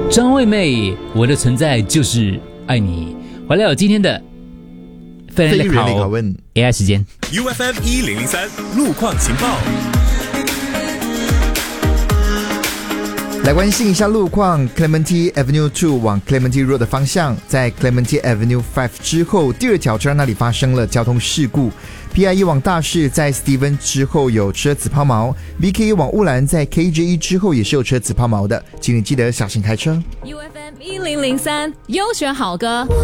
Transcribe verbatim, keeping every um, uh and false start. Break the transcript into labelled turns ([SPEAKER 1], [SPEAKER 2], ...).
[SPEAKER 1] 张惠妹，我的存在就是爱你。回来有今天的非人类拷问 A I 时间
[SPEAKER 2] U F M 一零零三路况情报。
[SPEAKER 3] 来关心一下路况 Clementi Avenue 二往 Clementi Road 的方向，在 Clementi Avenue 五之后第二条车站那里发生了交通事故。 P I 一往大市在 Steven 之后有车子抛锚， V K 一往乌兰在 K J 一之后也是有车子抛锚的，请你记得小心开车。
[SPEAKER 4] U F M 一零零三优选好歌。